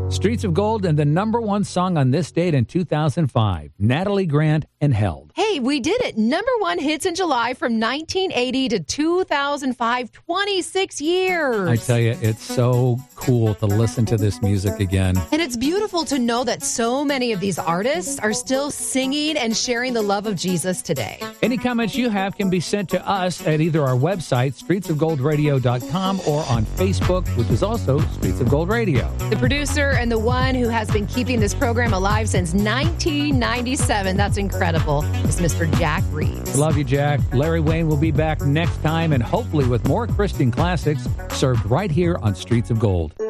Streets of Gold and the number one song on this date in 2005, Natalie Grant and Held. Hey, we did it. Number one hits in July from 1980 to 2005, 26 years. I tell you, it's so cool to listen to this music again. And it's beautiful to know that so many of these artists are still singing and sharing the love of Jesus today. Any comments you have can be sent to us at either our website, streetsofgoldradio.com, or on Facebook, which is also Streets of Gold Radio. The producer and the one who has been keeping this program alive since 1997, that's incredible, is Mr. Jack Reeves. Love you, Jack. Larry Wayne will be back next time, and hopefully with more Christian classics served right here on Streets of Gold.